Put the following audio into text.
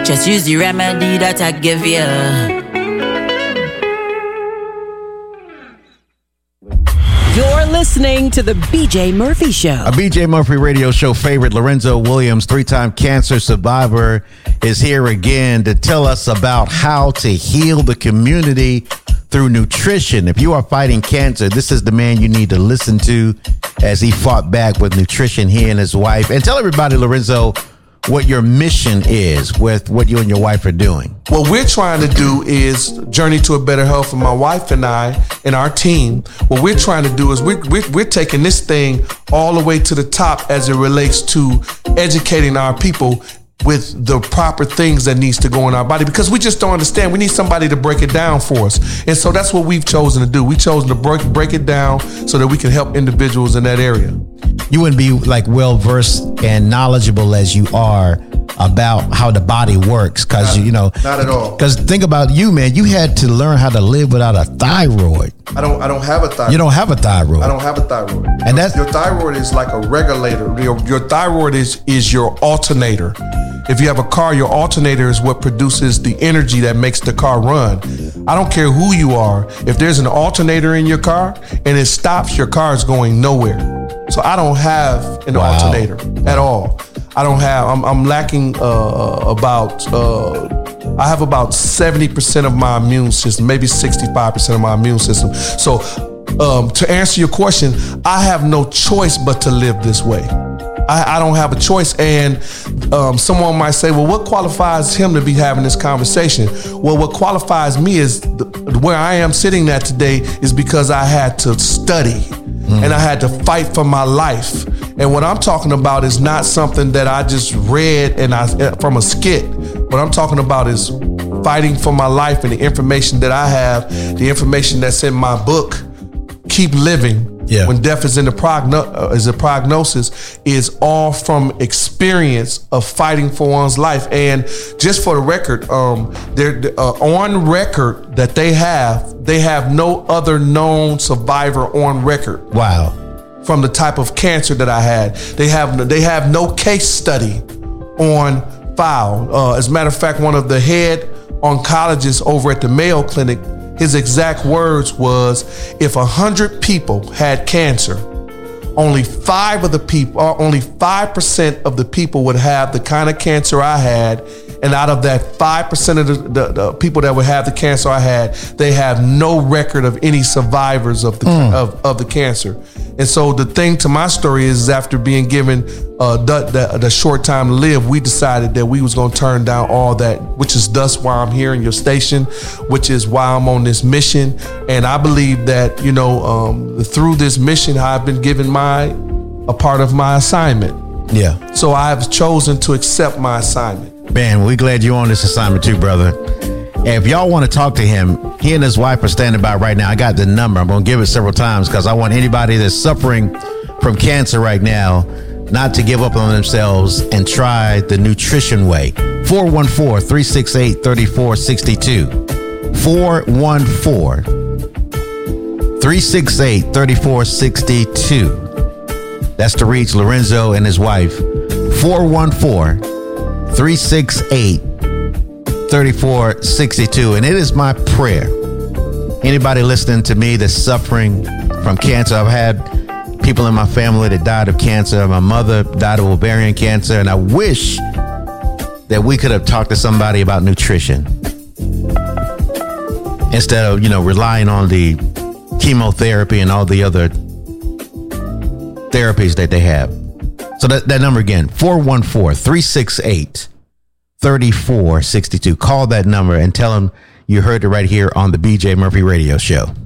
Just use the remedy that I give you. You're listening to the BJ Murphy Show. A BJ Murphy radio show favorite, Lorenzo Williams, 3-time cancer survivor, is here again to tell us about how to heal the community through nutrition. If you are fighting cancer, this is the man you need to listen to as he fought back with nutrition, he and his wife. And tell everybody, Lorenzo, what your mission is with what you and your wife are doing. What we're trying to do is journey to a better health for my wife and I and our team. What we're trying to do is we're taking this thing all the way to the top as it relates to educating our people with the proper things that needs to go in our body, because we just don't understand. We need somebody to break it down for us. And so that's what we've chosen to do. We've chosen to break it down so that we can help individuals in that area. You wouldn't be like well versed and knowledgeable as you are about how the body works, because not at all. Because think about you, man. You had to learn how to live without a thyroid. I don't have a thyroid. You don't have a thyroid. I don't have a thyroid. And that's your thyroid is like a regulator. Your thyroid is your alternator. If you have a car, your alternator is what produces the energy that makes the car run. I don't care who you are. If there's an alternator in your car and it stops, your car is going nowhere. So I don't have an alternator at all. I don't have. I'm lacking I have about 70% of my immune system, maybe 65% of my immune system. So to answer your question, I have no choice but to live this way. I don't have a choice. And someone might say, well, what qualifies him to be having this conversation? Well, what qualifies me is where I am sitting at today is because I had to study and I had to fight for my life. And what I'm talking about is not something that I just read from a skit. What I'm talking about is fighting for my life and the information that I have, the information that's in my book, Keep Living. Yeah. When death is in the prognosis, is all from experience of fighting for one's life. And just for the record, they're on record that they have no other known survivor on record. Wow. From the type of cancer that I had, they have no case study on file. As a matter of fact, one of the head oncologists over at the Mayo Clinic, his exact words was, if 100 people had cancer, only 5% of the people would have the kind of cancer I had. And out of that 5% of the people that would have the cancer I had, they have no record of any survivors of the cancer. And so the thing to my story is after being given the short time to live, we decided that we was going to turn down all that, which is thus why I'm here in your station, which is why I'm on this mission. And I believe that, through this mission, I've been given a part of my assignment. Yeah. So I've chosen to accept my assignment. Man, we're glad you're on this assignment too, brother. And if y'all want to talk to him, he and his wife are standing by right now. I got the number. I'm going to give it several times because I want anybody that's suffering from cancer right now not to give up on themselves and try the nutrition way. 414-368-3462. 414-368-3462. That's to reach Lorenzo and his wife. 414-368-3462. And it is my prayer, anybody listening to me that's suffering from cancer, I've had people in my family that died of cancer. My mother died of ovarian cancer, and I wish that we could have talked to somebody about nutrition instead of, relying on the chemotherapy and all the other therapies that they have. So that number again, 414-368-3462. Call that number and tell them you heard it right here on the BJ Murphy Radio Show.